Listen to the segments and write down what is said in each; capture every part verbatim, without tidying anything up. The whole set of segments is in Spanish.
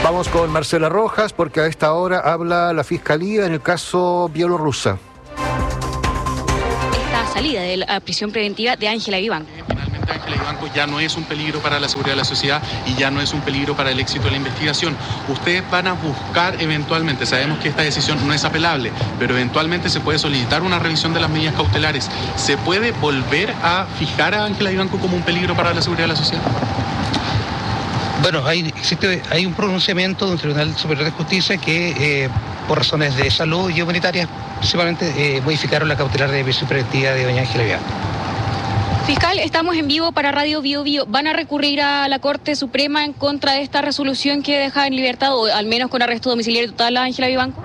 Vamos con Marcela Rojas, porque a esta hora habla la Fiscalía en el caso bielorrusa. Esta salida de la prisión preventiva de Ángela Vivanco. Finalmente Ángela Vivanco ya no es un peligro para la seguridad de la sociedad y ya no es un peligro para el éxito de la investigación. Ustedes van a buscar eventualmente, sabemos que esta decisión no es apelable, pero eventualmente se puede solicitar una revisión de las medidas cautelares. ¿Se puede volver a fijar a Ángela Vivanco como un peligro para la seguridad de la sociedad? Bueno, hay, existe, hay un pronunciamiento de un Tribunal Superior de Justicia que, eh, por razones de salud y humanitarias, principalmente eh, modificaron la cautelar de prisión preventiva de doña Ángela Vivanco. Fiscal, estamos en vivo para Radio Bio Bio. ¿Van a recurrir a la Corte Suprema en contra de esta resolución que deja en libertad, o al menos con arresto domiciliario total, a Ángela Vivanco?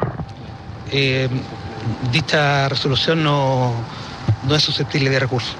Eh, dicha resolución no, no es susceptible de recurso.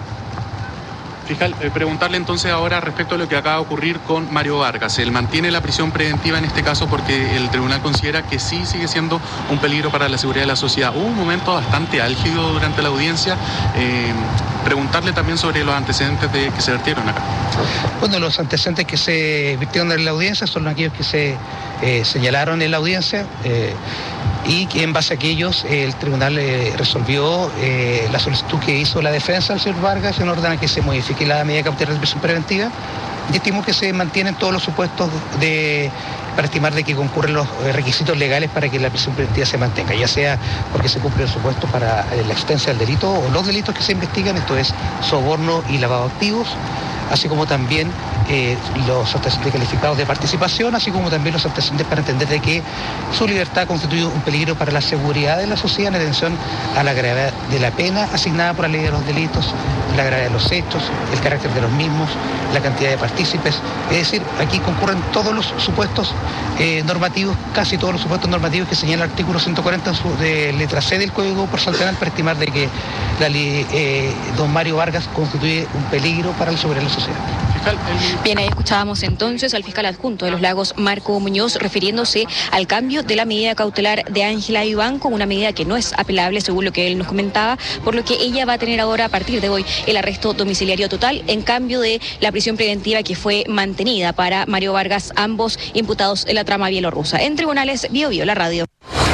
Fiscal, eh, preguntarle entonces ahora respecto a lo que acaba de ocurrir con Mario Vargas. Él mantiene la prisión preventiva en este caso porque el tribunal considera que sí sigue siendo un peligro para la seguridad de la sociedad. Hubo un momento bastante álgido durante la audiencia. Eh, preguntarle también sobre los antecedentes de, que se vertieron acá. Bueno, los antecedentes que se vertieron en la audiencia son aquellos que se eh, señalaron en la audiencia. Eh, y que en base a aquellos eh, el tribunal eh, resolvió eh, la solicitud que hizo la defensa del señor Vargas en orden a que se modifique la medida cautelar de prisión preventiva, y estimó que se mantienen todos los supuestos de, para estimar de que concurren los requisitos legales para que la prisión preventiva se mantenga, ya sea porque se cumple el supuesto para eh, la existencia del delito o los delitos que se investigan, esto es soborno y lavado de activos, así como también eh, los antecedentes calificados de participación, así como también los antecedentes para entender de que su libertad constituye un peligro para la seguridad de la sociedad en atención a la gravedad de la pena asignada por la ley de los delitos, la gravedad de los hechos, el carácter de los mismos, la cantidad de partícipes. Es decir, aquí concurren todos los supuestos eh, normativos, casi todos los supuestos normativos que señala el artículo ciento cuarenta en su, de letra C del Código Procesal Penal para estimar de que la ley, eh, don Mario Vargas constituye un peligro para la seguridad de la sociedad. Bien, ahí escuchábamos entonces al fiscal adjunto de Los Lagos, Marco Muñoz, refiriéndose al cambio de la medida cautelar de Ángela Vivanco, una medida que no es apelable, según lo que él nos comentaba, por lo que ella va a tener ahora, a partir de hoy, el arresto domiciliario total, en cambio de la prisión preventiva que fue mantenida para Mario Vargas, ambos imputados en la trama bielorrusa. En tribunales, Bio Bio, la radio.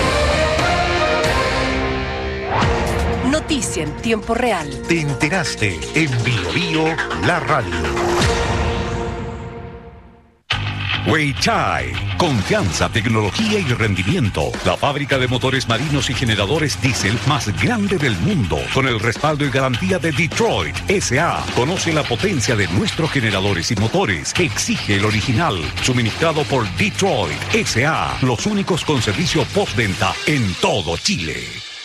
Noticia en tiempo real. Te enteraste en Bio Bio, la radio. Weichai, confianza, tecnología y rendimiento. La fábrica de motores marinos y generadores diésel más grande del mundo, con el respaldo y garantía de Detroit S A Conoce la potencia de nuestros generadores y motores. Exige el original, suministrado por Detroit S A Los únicos con servicio postventa en todo Chile.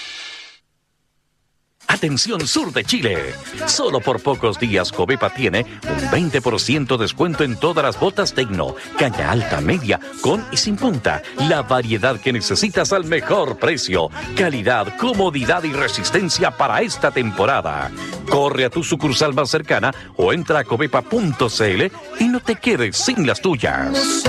Atención sur de Chile. Solo por pocos días Covepa tiene un veinte por ciento descuento en todas las botas Tecno, caña alta, media, con y sin punta. La variedad que necesitas al mejor precio. Calidad, comodidad y resistencia para esta temporada. Corre a tu sucursal más cercana o entra a covepa punto c l y no te quedes sin las tuyas.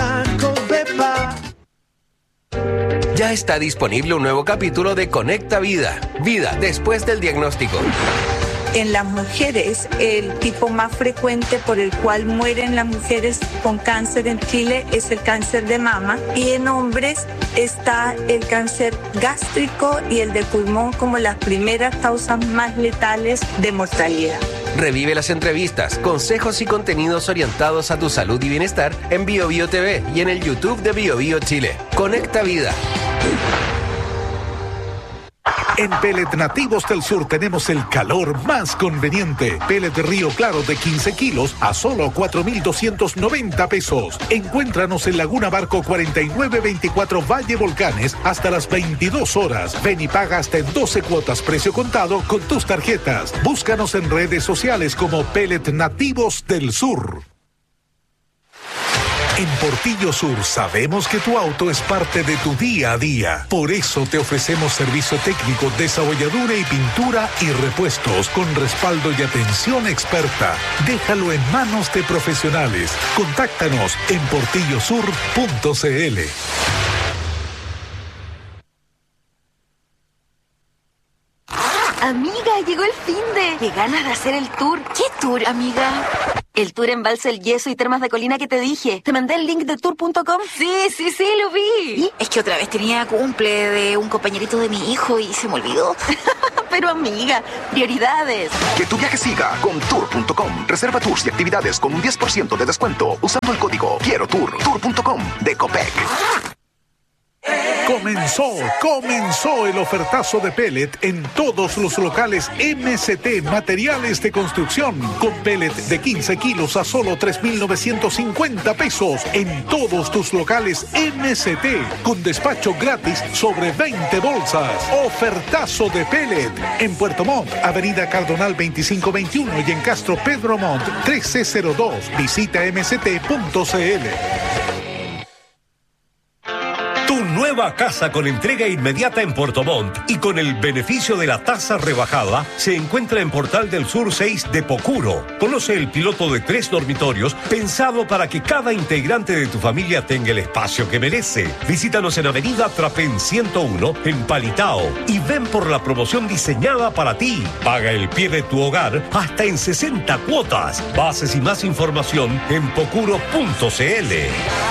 Ya está disponible un nuevo capítulo de Conecta Vida. Vida después del diagnóstico. En las mujeres, el tipo más frecuente por el cual mueren las mujeres con cáncer en Chile es el cáncer de mama, y en hombres está el cáncer gástrico y el de pulmón como las primeras causas más letales de mortalidad. Revive las entrevistas, consejos y contenidos orientados a tu salud y bienestar en Bio Bio T V y en el YouTube de Bio Bio Chile. Conecta Vida. En Pellet Nativos del Sur tenemos el calor más conveniente. Pellet Río Claro de quince kilos a solo cuatro mil doscientos noventa pesos. Encuéntranos en Laguna Barco cuarenta y nueve veinticuatro Valle Volcanes hasta las veintidós horas. Ven y paga hasta en doce cuotas precio contado con tus tarjetas. Búscanos en redes sociales como Pellet Nativos del Sur. En Portillo Sur sabemos que tu auto es parte de tu día a día. Por eso te ofrecemos servicio técnico, desabolladura y pintura y repuestos con respaldo y atención experta. Déjalo en manos de profesionales. Contáctanos en portillo sur punto c l. Amiga, llegó el finde. Qué ganas de hacer el tour. ¿Qué tour, amiga? El tour Embalse El Yeso y Termas de Colina que te dije. ¿Te mandé el link de tour punto com? Sí, sí, sí, lo vi. Es que otra vez tenía cumple de un compañerito de mi hijo y se me olvidó. Pero amiga, prioridades. Que tu viaje siga con tour punto com. Reserva tours y actividades con un diez por ciento de descuento usando el código Quiero Tour. tour punto com de Copec. Comenzó, comenzó el ofertazo de pellet en todos los locales M C T Materiales de Construcción. Con pellet de quince kilos a solo tres mil novecientos cincuenta pesos en todos tus locales M C T. Con despacho gratis sobre veinte bolsas. Ofertazo de pellet. En Puerto Montt, Avenida Cardonal veinticinco veintiuno y en Castro Pedro Montt trece cero dos. Visita m c t punto c l. Tu nueva casa con entrega inmediata en Puerto Montt y con el beneficio de la tasa rebajada se encuentra en Portal del Sur seis de Pocuro. Conoce el piloto de tres dormitorios pensado para que cada integrante de tu familia tenga el espacio que merece. Visítanos en Avenida Trapén ciento uno en Palitao y ven por la promoción diseñada para ti. Paga el pie de tu hogar hasta en sesenta cuotas. Bases y más información en pocuro punto c l.